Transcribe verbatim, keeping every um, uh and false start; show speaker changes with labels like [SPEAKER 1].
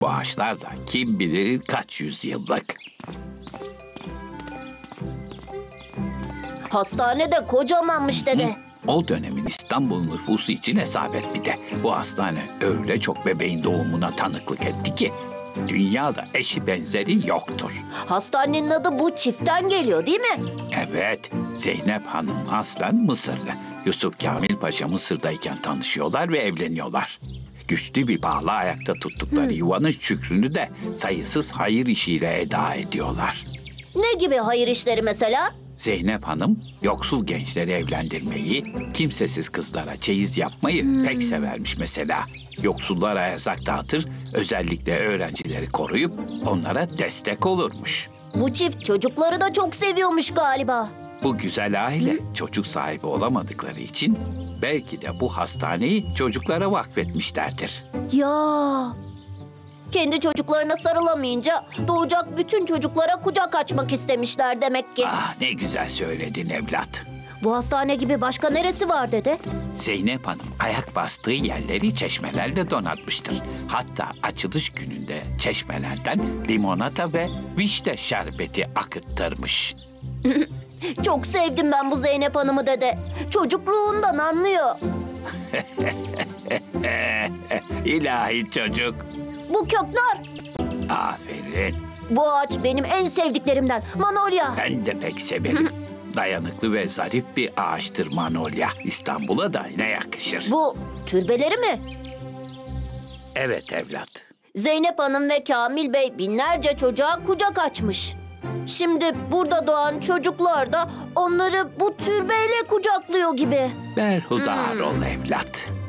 [SPEAKER 1] Bu ağaçlar da kim bilir kaç yüzyıllık.
[SPEAKER 2] Hastane de kocamanmış dede.
[SPEAKER 1] O dönemin İstanbul nüfusu için hesap bir de. Bu hastane öyle çok bebeğin doğumuna tanıklık etti ki dünyada eşi benzeri yoktur.
[SPEAKER 2] Hastanenin adı bu çiftten geliyor değil mi?
[SPEAKER 1] Evet, Zeynep Hanım aslen Mısırlı. Yusuf Kamil Paşa Mısır'dayken tanışıyorlar ve evleniyorlar. Güçlü bir bağla ayakta tuttukları yuvanın şükrünü de sayısız hayır işiyle eda ediyorlar.
[SPEAKER 2] Ne gibi hayır işleri mesela?
[SPEAKER 1] Zeynep Hanım yoksul gençleri evlendirmeyi, kimsesiz kızlara çeyiz yapmayı hmm. pek severmiş mesela. Yoksullara erzak dağıtır, özellikle öğrencileri koruyup onlara destek olurmuş.
[SPEAKER 2] Bu çift çocukları da çok seviyormuş galiba.
[SPEAKER 1] Bu güzel aile hmm. çocuk sahibi olamadıkları için belki de bu hastaneyi çocuklara vakfetmişlerdir.
[SPEAKER 2] Ya... Kendi çocuklarına sarılamayınca doğacak bütün çocuklara kucak açmak istemişler demek ki.
[SPEAKER 1] Ah, ne güzel söyledin evlat.
[SPEAKER 2] Bu hastane gibi başka neresi var dede?
[SPEAKER 1] Zeynep Hanım ayak bastığı yerleri çeşmelerle donatmıştır. Hatta açılış gününde çeşmelerden limonata ve vişne şerbeti akıttırmış.
[SPEAKER 2] Çok sevdim ben bu Zeynep Hanım'ı dede. Çocuk ruhundan anlıyor.
[SPEAKER 1] İlahi çocuk.
[SPEAKER 2] Bu kökler.
[SPEAKER 1] Aferin.
[SPEAKER 2] Bu ağaç benim en sevdiklerimden. Manolya.
[SPEAKER 1] Ben de pek severim. Dayanıklı ve zarif bir ağaçtır manolya. İstanbul'a da ne yakışır.
[SPEAKER 2] Bu türbeleri mi?
[SPEAKER 1] Evet evlat.
[SPEAKER 2] Zeynep Hanım ve Kamil Bey binlerce çocuğa kucak açmış. Şimdi burada doğan çocuklar da onları bu türbeyle kucaklıyor gibi.
[SPEAKER 1] Berhudar hmm. ol evlat.